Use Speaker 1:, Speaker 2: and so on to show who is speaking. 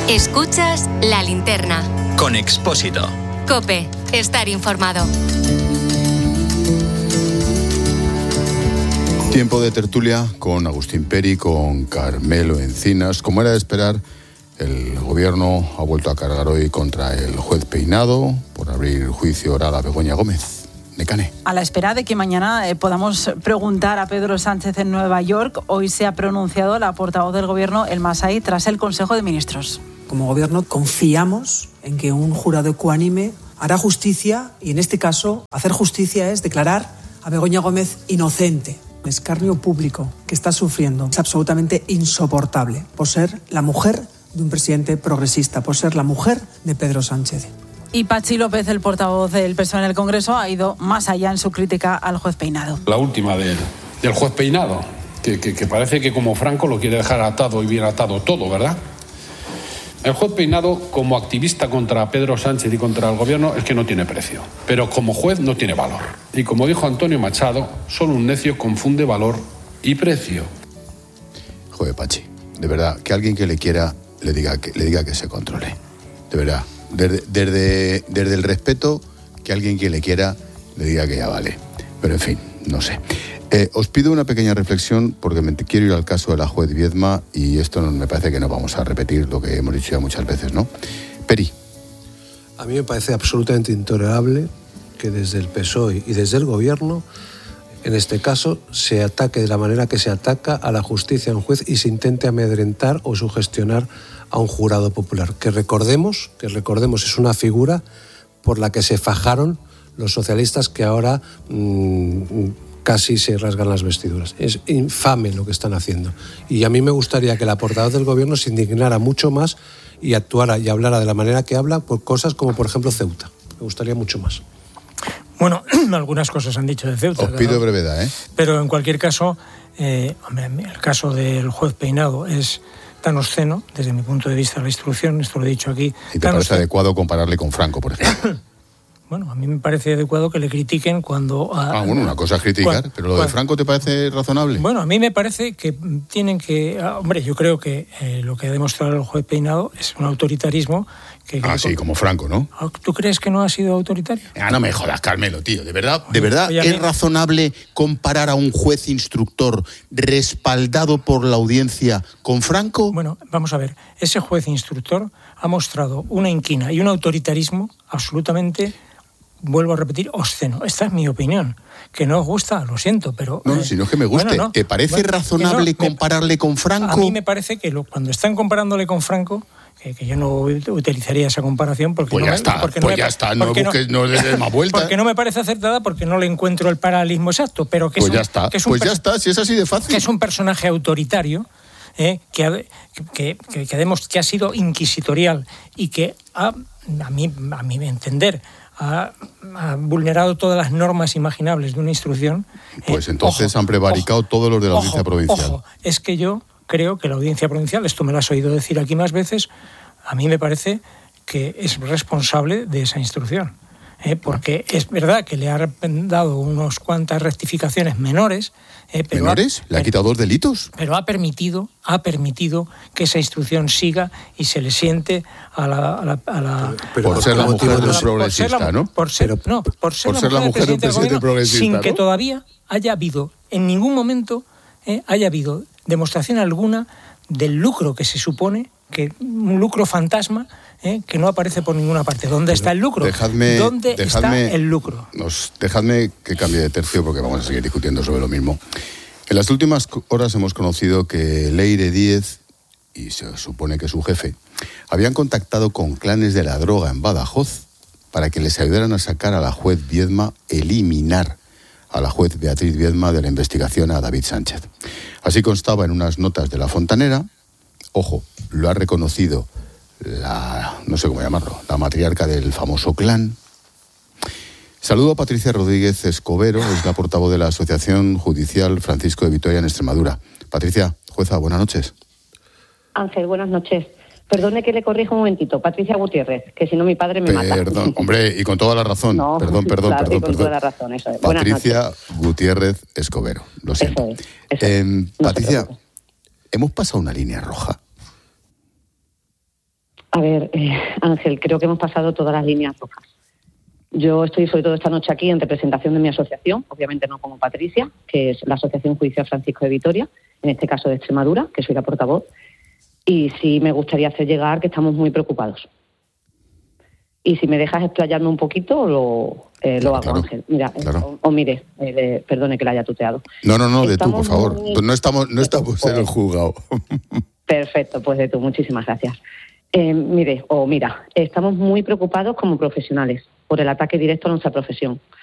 Speaker 1: Escuchas La Linterna.
Speaker 2: Con Expósito.
Speaker 1: COPE. Estar informado.
Speaker 3: Tiempo de tertulia con Agustín Peri, con Carmelo Encinas. Como era de esperar, el gobierno ha vuelto a cargar hoy contra el juez Peinado por abrir juicio oral a Begoña Gómez. Necane.
Speaker 4: A la espera de que mañana podamos preguntar a Pedro Sánchez en Nueva York, hoy se ha pronunciado la portavoz del gobierno, El Masai, tras el Consejo de Ministros.
Speaker 5: Como gobierno confiamos en que un jurado ecuánime hará justicia y en este caso hacer justicia es declarar a Begoña Gómez inocente. El escarnio público que está sufriendo es absolutamente insoportable por ser la mujer de un presidente progresista, por ser la mujer de Pedro Sánchez.
Speaker 4: Y Patxi López, el portavoz del PSOE en el Congreso, ha ido más allá en su crítica al juez Peinado.
Speaker 6: La última del juez Peinado, que parece que como Franco lo quiere dejar atado y bien atado todo, ¿verdad? El juez Peinado, como activista contra Pedro Sánchez y contra el gobierno, es que no tiene precio. Pero como juez no tiene valor. Y como dijo Antonio Machado, solo un necio confunde valor y precio.
Speaker 3: Joder, Pachi, de verdad, que alguien que le quiera le diga que se controle. De verdad, desde el respeto, que alguien que le quiera le diga que ya vale. Pero en fin, no sé. Os pido una pequeña reflexión porque me quiero ir al caso de la juez Viedma y esto me parece que no vamos a repetir lo que hemos dicho ya muchas veces, ¿no? Peri.
Speaker 7: A mí me parece absolutamente intolerable que desde el PSOE y desde el Gobierno, en este caso, se ataque de la manera que se ataca a la justicia de un juez y se intente amedrentar o sugestionar a un jurado popular. Que recordemos es una figura por la que se fajaron los socialistas que ahora casi se rasgan las vestiduras. Es infame lo que están haciendo. Y a mí me gustaría que la portavoz del gobierno se indignara mucho más y actuara y hablara de la manera que habla por cosas como, por ejemplo, Ceuta. Me gustaría mucho más.
Speaker 8: Bueno, algunas cosas han dicho de Ceuta.
Speaker 3: Os pido brevedad, ¿eh?
Speaker 8: Pero en cualquier caso, el caso del juez Peinado es tan obsceno, desde mi punto de vista, la instrucción, esto lo he dicho aquí.
Speaker 3: ¿Y te parece adecuado compararle con Franco, por ejemplo?
Speaker 8: Bueno, a mí me parece adecuado que le critiquen cuando...
Speaker 3: bueno, una cosa es criticar, pero lo de Franco ¿te parece razonable?
Speaker 8: Bueno, a mí me parece que tienen que... hombre, yo creo que lo que ha demostrado el juez Peinado es un autoritarismo que...
Speaker 3: sí, como Franco, ¿no?
Speaker 8: ¿Tú crees que no ha sido autoritario?
Speaker 3: No me jodas, Carmelo, tío. ¿De verdad es razonable comparar a un juez instructor respaldado por la audiencia con Franco?
Speaker 8: Bueno, vamos a ver. Ese juez instructor ha mostrado una inquina y un autoritarismo absolutamente... Vuelvo a repetir, obsceno. Esta es mi opinión. Que no os gusta, lo siento, pero...
Speaker 3: No, si no es que me guste. Bueno, no. ¿Te parece razonable compararle con Franco?
Speaker 8: A mí me parece que cuando están comparándole con Franco, que yo no utilizaría esa comparación porque...
Speaker 3: Pues ya está, no le des más vueltas.
Speaker 8: Porque no me parece acertada, porque no le encuentro el paralelismo exacto, pero que
Speaker 3: ya está, si es así de fácil.
Speaker 8: Que es un personaje autoritario, que ha sido inquisitorial y que a mi entender... Ha vulnerado todas las normas imaginables de una instrucción.
Speaker 3: Pues entonces han prevaricado todos los de la Audiencia Provincial.
Speaker 8: Es que yo creo que la Audiencia Provincial, esto me lo has oído decir aquí más veces, a mí me parece que es responsable de esa instrucción. Porque es verdad que le ha dado unas cuantas rectificaciones menores.
Speaker 3: ¿Menores? ¿Le ha quitado 2 delitos?
Speaker 8: Pero ha permitido que esa instrucción siga y se le siente a la
Speaker 3: por ser la mujer del progresista, ¿no?
Speaker 8: Por ser la mujer del presidente progresista, sin que todavía haya habido, en ningún momento, haya habido demostración alguna del lucro que se supone, que un lucro fantasma, que no aparece por ninguna parte. ¿Dónde está el lucro? ¿Dónde está el lucro?
Speaker 3: Dejadme que cambie de tercio porque vamos a seguir discutiendo sobre lo mismo. En las últimas horas hemos conocido que Leire Díez, y se supone que su jefe, habían contactado con clanes de la droga en Badajoz para que les ayudaran a sacar a la juez Viedma, eliminar a la juez Beatriz Viedma de la investigación a David Sánchez. Así constaba en unas notas de La Fontanera. Ojo, lo ha reconocido no sé cómo llamarlo, la matriarca del famoso clan. Saludo a Patricia Rodríguez Escobero, es la portavoz de la Asociación Judicial Francisco de Vitoria en Extremadura. Patricia, jueza, buenas noches.
Speaker 9: Ángel, buenas noches. Perdone que le corrija un momentito, Patricia Gutiérrez, que si no mi padre me mata.
Speaker 3: Perdón, hombre, y con toda la razón.
Speaker 9: No,
Speaker 3: perdón.
Speaker 9: Con toda la razón, eso es.
Speaker 3: Patricia Gutiérrez Escobero, lo siento. Eso es. Patricia, ¿hemos pasado una línea roja?
Speaker 9: A ver, Ángel, creo que hemos pasado todas las líneas rojas. Yo estoy sobre todo esta noche aquí en representación de mi asociación, obviamente no como Patricia, que es la Asociación Judicial Francisco de Vitoria, en este caso de Extremadura, que soy la portavoz, y sí me gustaría hacer llegar que estamos muy preocupados. Y si me dejas explayarme un poquito, lo hago, claro, Ángel. Mira, claro. Mire, perdone que la haya tuteado.
Speaker 3: No, de tú, por favor. Pues no estamos en el juzgado.
Speaker 9: Perfecto, pues de tú, muchísimas gracias. Mira, estamos muy preocupados como profesionales por el ataque directo a nuestra profesión.